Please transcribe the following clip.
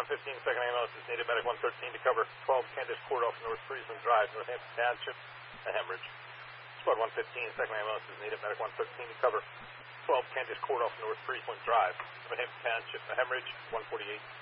115, second ambulance is needed. Medic 113 to cover 12 Candace Court off North Friesland Drive, Northampton Township, a hemorrhage. Squad 115, second ambulance is needed. Medic 113 to cover 12 Candace Court off North Friesland Drive, Northampton Township, a hemorrhage. 148.